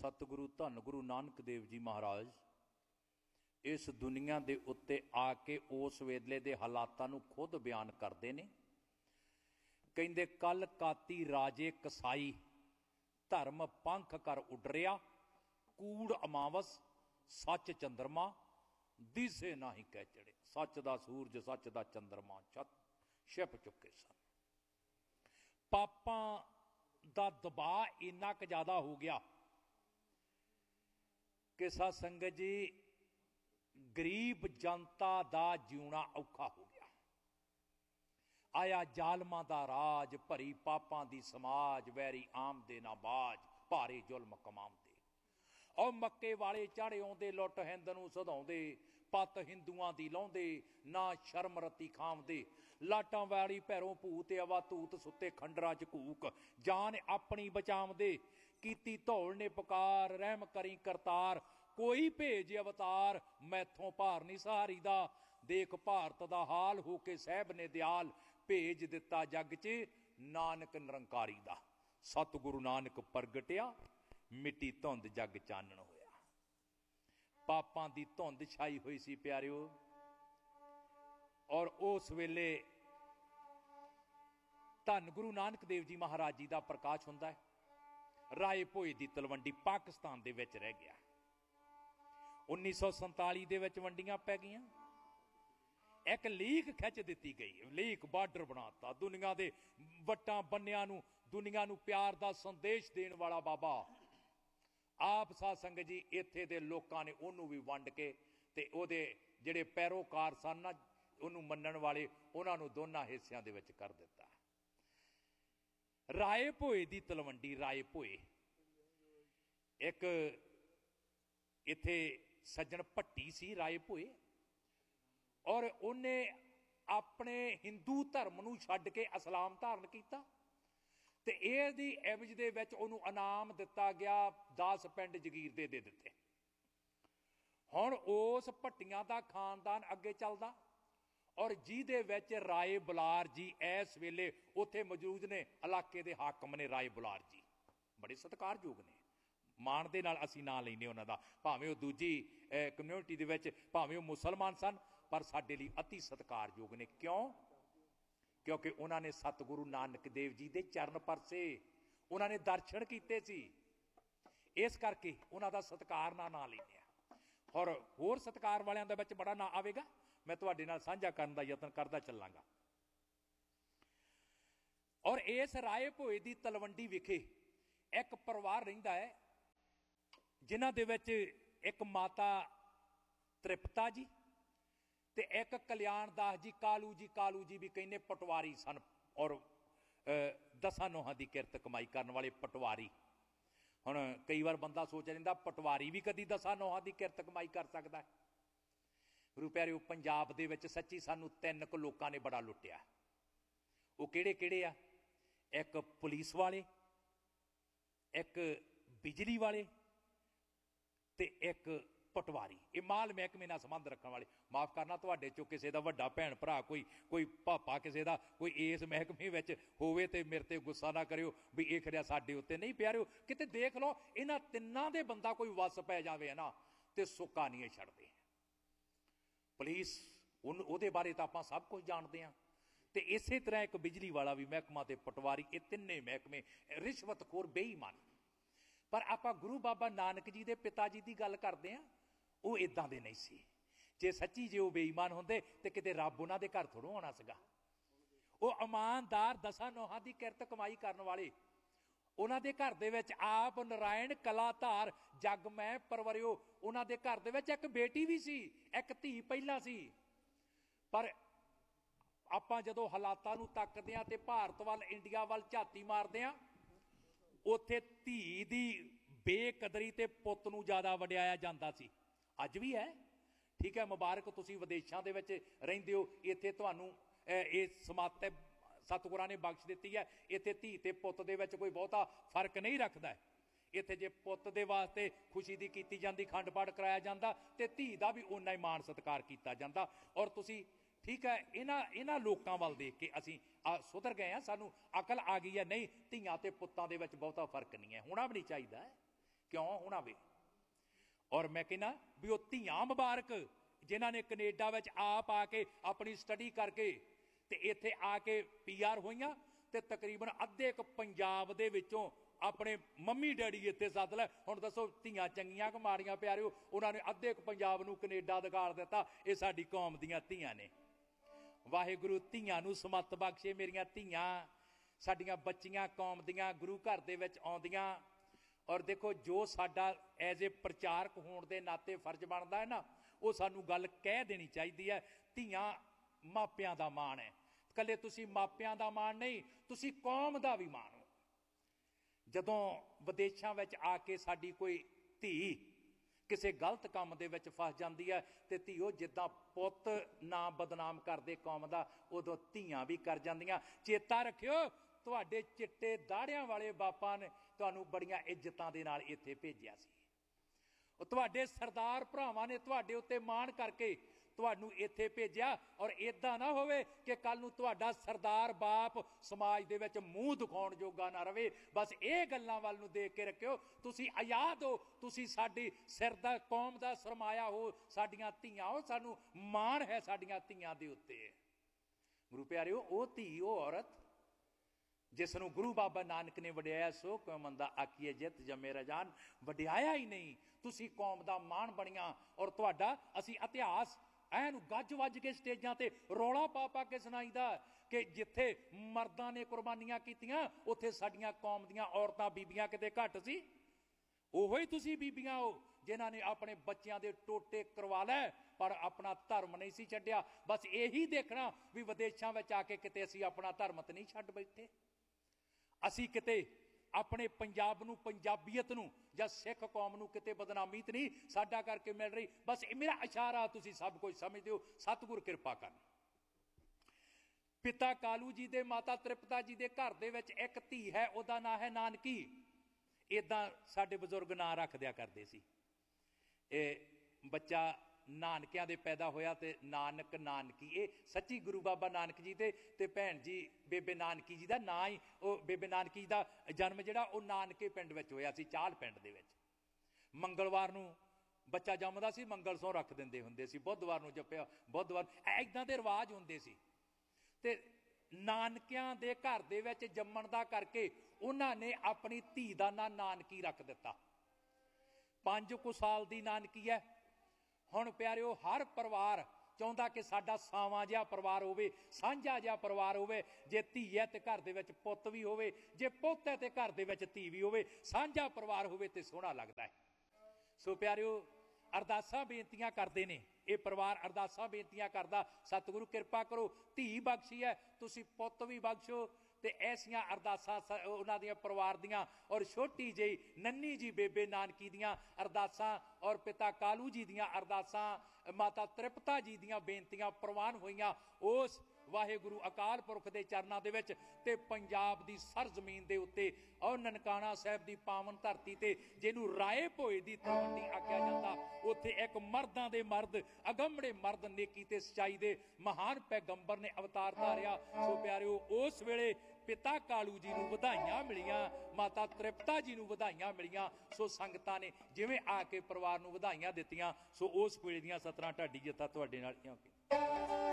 सतगुरु धन गुरु नानक देव जी महाराज इस दुनिया के उत्ते आके उस वेले दे हालातां नूं खुद बयान करते ने। कहंदे कल काती राजे कसाई धर्म पंख कर उडरिया, कूड़ अमावस सच चंद्रमा दिसे ना ही कह चढ़े। सच दा सूरज सच दा चंद्रमा छिप चुके सन। पापां दा दबाव इन्ना क ज्यादा हो गया कि साध संगत जी गरीब जनता दा जीना औखा हो गया। आया जालमां दा राज, भरी पापां दी समाज, वैरी आमदे ना बाज, भारे जुल्म कमाउंदे। और मक्के वाले चाड़े आउंदे, लुट हिंद नूं सधाउंदे, पत हिंदुआं दी लाउंदे, ना शर्म रत्ती खावंदे। लाटां वाली भैरों भूत अवा तूत, सुते खंडरां च घूक, जान अपनी बचावंदे। कीती धौल ने पुकार, रहम करी करतार, कोई भेज अवतार, मैथों भार नहीं सहारी दा। देख भारत दा हाल, होके साहब ने दयाल, भेज दिता जग च नानक निरंकारी दा। सतगुरु नानक प्रगटिया, मिट्टी धुंध जग चानण होया। पापां दी धुंध छाई हुई सी प्यारिओ। और उस वेले धन गुरु नानक देव जी महाराज जी दा प्रकाश हुंदा है। राय भोए दी तलवंडी पाकिस्तान दे विच रह गया। 1947 दे विच वंडियां पै गईयां। एक लीक खिंच दी गई, लीक बार्डर बनाता। दुनिया के वट्टां बन्नियां नूं, दुनिया नूं प्यार दा संदेश देण वाला बाबा आप साध संगत जी इत्थे दे लोकां ने उहनूं भी वंड के ते ओहदे जिहड़े पैरोकार सन ना उहनूं मन्नण वाले, उहनां नूं दोनां हिस्सिਆਂ ਦੇ ਵਿੱਚ कर दिता। राय भोए दी तलवंडी, राय भोए एक इत्थे सज्जण भट्टी सी राय भोए, और उन्हें अपने हिंदू धर्म नूं छड्ड के इस्लाम धारण किया। ते इहदी एवज दे विच उहनूं इनाम दिता गया, 10 पिंड जगीर दे दिते। हुण उस भट्टियां दा खानदान अगे चलदा, और जिहदे विच राय बुलार जी इस वेले उत्थे मौजूद ने, इलाके दे हाकम ने राय बुलार जी, बड़े सत्कारयोग ने। माण दे नाल असीं नां लैंदे उन्हां दा, भावें वो दूजी कम्यूनिटी दे विच, भावें वो मुसलमान सन, पर साडे लई अति सत्कारयोग ने। क्यों? क्योंकि उन्होंने सतगुरु नानक देव जी दे चरण परसे, उन्होंने दर्शन कीते सी, इस करके उन्हों दा सत्कार नां लैंदे आ। और होर सत्कार वालियां दे विच बड़ा नां आवेगा, मैं तुहाडे नाल साझा करन दा यतन करदा चलांगा। और इस राय भोए दी तलवंडी विखे एक परिवार रहिंदा है, जिन्हां दे विच एक माता तृप्ता जी ते एक कल्याण दास जी, कालू जी भी कहने पटवारी सन, और 10 नोहां दी किरत कमाई करने वाले पटवारी। हुण कई बार बंदा सोच लैंदा पटवारी भी कदी 10 नोहां दी किरत कमाई कर सकदा है। गुरु प्यारिओ, पंजाब दे विच सच्ची सानू 3 क लोकां ने बड़ा लुटिया। वो किहड़े किहड़े आ? एक पुलिस वाले, एक बिजली वाले ते एक पटवारी। ये माल महकमे नाल संबंध रखने वाले। माफ करना, तुहाडे चों किसी का वड्डा भैन भरा, कोई पापा किसी का कोई इस महकमे विच होवे ते मेरे ते गुस्सा ना करियो भी ये खरिया साडे उत्ते नहीं प्यारिओ। किते देख लो, इन्हां तिन्नां दे बंदा कोई वस पै जावे ना ते सुक्का नहीं छड्डदे। पुलिस उहदे बारे तां आपां सब कुछ जानते हैं, ते इसे तरह एक बिजली वाला भी महकमा ते पटवारी, ये तिन्ने महकमे रिश्वतखोर बेईमान। पर आपां गुरु बाबा नानक जी दे पिता जी की गल करते हैं, वो इदां दे नहीं सी। जे सच्ची जे वो बेईमान होंदे ते किते रब उन्हां दे घर थोड़ों आना सीगा। वो ईमानदार 10 नोहां दी किरत कमाई करने वाले, उन्हां दे घर दे विच आप नारायण कलाधार जग मैं परवरियो। उन्हां दे घर दे विच एक बेटी भी सी, एक धी पहला सी। पर आपां जदों हालातां नूं तकदे हां ते भारत वल, इंडिया वल झाती मारदे हां, उत्थे धी दी बेकदरी ते पुੱਤ नूं ज़्यादा वडियाया जांदा सी। अज भी है, ठीक है। मुबारक, तुसीं विदेशां दे विच रहिंदे हो, इत्थे तुहानूं इह समात सतगुरां ने बख्श दित्ती है। इत्थे धी ते पुੱਤ दे विच कोई बहुता फर्क नहीं रखदा है। इत्थे जे पुੱਤ दे वास्ते खुशी दी कीती जांदी, खंड पाठ कराया जांदा, ते धी दा भी उन्ना ही मान सत्कार कीता जांदा। और तुसीं ठीक है, इन्हां लोकां वल देख के असीं सुधर गए हैं, सानूं अकल आ गई है। नहीं, धीआं ते पुੱਤਾਂ दे विच बहुता फर्क नहीं है, होना भी नहीं चाहिदा है। क्यों होना वे। और मैं कहना भी वो धियां मुबारक जिन्हां ने कनेडा विच आप आके अपनी स्टडी करके ते इत्थे आके PR होईयां ते तकरीबन अद्धे क पंजाब दे विचों अपने मम्मी डैडी इत्थे सद लै। हुण दसो धियां चंगियां कि माड़ियां प्यारिओ, उन्हां ने अद्धे क पंजाब नूं कनेडा दिखाड़ दिता। ये साडी कौम दियां धियां ने। वाहिगुरू धियां नूं समत बख्शे। मेरियां धियां साडियां बच्चियां कौम दियां गुरु घर दे विच आउंदियां। और देखो जो साडा एज ए प्रचारक होण दे नाते फर्ज बनदा है ना, वो सानू गल कह देनी चाहिदी है। धियां मापियां दा माण है। कल्ले तुसी मापियां दा माण नहीं, तुसी कौम दा भी माण हो। जदों विदेशां विच आके साडी कोई धी किसी गलत काम दे विच फस जांदी है ते धीओ जिद्दां पुत्त ना बदनाम करदे कौम दा, उदों धीआं भी कर जांदियां। चेता रखियो तुहाडे चिट्टे दाड़ियां वाले बापां ने तुहानूं बड़ियां इज्जतां दे नाल इत्थे भेजिया सी। तुहाडे सरदार भरावां ने तुहाडे उत्ते माण करके तुहानूं इत्थे भेजिया। और इदां ना होवे कि कल नूं तुहाडा सरदार बाप समाज दे विच मूँह दिखाउण जोगा ना रवे। बस ये गल्लां वल नूं देख के रखियो। तुसीं आजाद हो, तुसीं साडी सिर दा कौम दा सरमाया हो, साडियां धीआं हो, सानूं माण है साडियां धीआं दे उत्ते। गुरु प्यारिओ, ओ धी ओ औरत जिस नूं गुरु बाबा नानक ने वड्याया, सो क्यों मंदा आखिए जित जमे रजान। वड्याया ही नहीं, तुसीं कौम दा माण बणियां। और तुहाडा असीं इतिहास ਐਨ ਗੱਜ ਵੱਜ के स्टेजां ते रौला पा पा के सुनाईदा कि जिथे मर्दां ने कुर्बानियां कीतियां उत्थे साडियां कौम दियां औरतां बीबियां किते घट सी। ओहो ही तुसीं बीबियां हो जिन्हां ने अपने बच्चियां दे टोटे करवा लै पर अपना धर्म नहीं सी छड्डिया। बस यही देखना भी विदेशां विच आके किते असीं अपना धर्म ते नहीं छड्ड बैठे। असीं किते अपने पंजाब नूं, पंजाबीयत नूं जां सिख कौम नूं किते बदनामी ते नहीं साडा करके मिल रही। बस मेरा इशारा तुसीं सब कुछ समझदे हो। सतगुर किरपा करन। पिता कालू जी दे माता तृप्ता जी दे घर दे विच एक धी है, उहदा नाम है नानकी। इदां साडे बजुर्ग नां रख दिया करदे सी। ਇਹ ਬੱਚਾ ਨਾਨਕਿਆਂ ਦੇ ਪੈਦਾ ਹੋਇਆ ਤੇ ਨਾਨਕ ਨਾਨਕੀ। ਇਹ ਸੱਚੀ ਗੁਰੂ ਬਾਬਾ ਨਾਨਕ ਜੀ ਤੇ ਭੈਣ ਜੀ ਬੇਬੇ ਨਾਨਕੀ ਜੀ ਦਾ ਨਾਂ ਹੀ, ਉਹ ਬੇਬੇ ਨਾਨਕੀ ਦਾ ਜਨਮ ਜਿਹੜਾ ਉਹ ਨਾਨਕੇ ਪਿੰਡ ਵਿੱਚ ਹੋਇਆ ਸੀ, ਚਾਲ ਪਿੰਡ ਦੇ ਵਿੱਚ। ਮੰਗਲਵਾਰ ਨੂੰ ਬੱਚਾ ਜੰਮਦਾ ਸੀ, ਮੰਗਲ ਸਹੁੰ ਰੱਖ ਦਿੰਦੇ ਹੁੰਦੇ ਸੀ। ਬੁੱਧਵਾਰ ਨੂੰ ਜੱਪਿਆ, ਬੁੱਧਵਾਰ ਇੱਦਾਂ ਦੇ ਰਿਵਾਜ ਹੁੰਦੇ ਸੀ। ਤੇ ਨਾਨਕਿਆਂ ਦੇ ਘਰ ਦੇ ਵਿੱਚ ਜੰਮਣ ਦਾ ਕਰਕੇ ਉਹਨਾਂ ਨੇ ਆਪਣੀ ਧੀ ਦਾ ਨਾਂ ਨਾਨਕੀ ਰੱਖ ਦਿੱਤਾ। 5 ਕੁ ਸਾਲ ਦੀ ਨਾਨਕੀ ਹੈ। ਹੁਣ ਪਿਆਰਿਓ, ਹਰ ਪਰਿਵਾਰ ਚਾਹੁੰਦਾ ਕਿ ਸਾਡਾ ਸਾਵਾਂ ਜਿਹਾ ਪਰਿਵਾਰ ਹੋਵੇ, ਸਾਂਝਾ ਜਿਹਾ ਪਰਿਵਾਰ ਹੋਵੇ। ਜੇ ਧੀ ਹੈ ਤੇ ਘਰ ਦੇ ਵਿੱਚ ਪੁੱਤ ਵੀ ਹੋਵੇ, ਜੇ ਪੁੱਤ ਹੈ ਤੇ ਘਰ ਦੇ ਵਿੱਚ ਧੀ ਵੀ ਹੋਵੇ। ਸਾਂਝਾ ਪਰਿਵਾਰ ਹੋਵੇ ਤੇ ਸੋਹਣਾ ਲੱਗਦਾ ਹੈ। ਸੋ ਪਿਆਰਿਓ, ਅਰਦਾਸਾਂ ਬੇਨਤੀਆਂ ਕਰਦੇ ਨੇ ਇਹ ਪਰਿਵਾਰ, ਅਰਦਾਸਾਂ ਬੇਨਤੀਆਂ ਕਰਦਾ ਸਤਿਗੁਰੂ ਕਿਰਪਾ ਕਰੋ, ਧੀ ਬਖਸ਼ੀ ਹੈ, ਤੁਸੀਂ ਪੁੱਤ ਵੀ ਬਖਸ਼ੋ। ਤੇ ਐਸੀਆਂ ਅਰਦਾਸਾਂ ਉਹਨਾਂ ਦੀਆਂ ਪਰਿਵਾਰ ਦੀਆਂ ਔਰ ਛੋਟੀ ਜਿਹੀ ਨੰਨੀ ਜੀ ਬੇਬੇ ਨਾਨਕੀ ਦੀਆਂ ਅਰਦਾਸਾਂ ਔਰ ਪਿਤਾ ਕਾਲੂ ਜੀ ਦੀਆਂ ਅਰਦਾਸਾਂ, ਮਾਤਾ ਤ੍ਰਿਪਤਾ ਜੀ ਦੀਆਂ ਬੇਨਤੀਆਂ ਪ੍ਰਵਾਨ ਹੋਈਆਂ ਉਸ ਵਾਹਿਗੁਰੂ ਅਕਾਲ ਪੁਰਖ ਦੇ ਚਰਨਾਂ ਦੇ ਵਿੱਚ। ਤੇ ਪੰਜਾਬ ਦੀ ਸਰਜ਼ਮੀਨ ਦੇ ਉੱਤੇ ਔਰ ਨਨਕਾਣਾ ਸਾਹਿਬ ਦੀ ਪਾਵਨ ਧਰਤੀ ਤੇ ਜਿਹਨੂੰ ਰਾਏ ਭੋਏ ਦੀ ਤਲਵੰਡੀ ਆਖਿਆ ਜਾਂਦਾ, ਉੱਥੇ ਇੱਕ ਮਰਦਾਂ ਦੇ ਮਰਦ, ਅਗੰਮੜੇ ਮਰਦ, ਨੇਕੀ ਤੇ ਸੱਚਾਈ ਦੇ ਮਹਾਨ ਪੈਗੰਬਰ ਨੇ ਅਵਤਾਰ ਧਾਰਿਆ। ਸੋ ਪਿਆਰਿਓ, ਉਸ ਵੇਲੇ ਪਿਤਾ ਕਾਲੂ ਜੀ ਨੂੰ ਵਧਾਈਆਂ ਮਿਲੀਆਂ, ਮਾਤਾ ਤ੍ਰਿਪਤਾ ਜੀ ਨੂੰ ਵਧਾਈਆਂ ਮਿਲੀਆਂ। ਸੋ ਸੰਗਤਾਂ ਨੇ ਜਿਵੇਂ ਆ ਕੇ ਪਰਿਵਾਰ ਨੂੰ ਵਧਾਈਆਂ ਦਿੱਤੀਆਂ, ਸੋ ਉਸ ਵੇਲੇ ਦੀਆਂ 17 ਢਾਡੀ ਜੱਥਾ ਤੁਹਾਡੇ ਨਾਲ